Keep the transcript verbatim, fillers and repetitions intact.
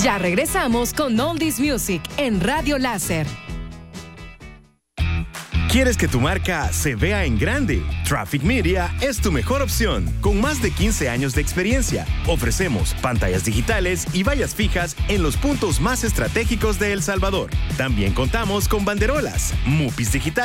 Ya regresamos con Oldies Music en Radio Láser. ¿Quieres que tu marca se vea en grande? Traffic Media es tu mejor opción. Con más de quince años de experiencia, ofrecemos pantallas digitales y vallas fijas en los puntos más estratégicos de El Salvador. También contamos con banderolas, mupis digitales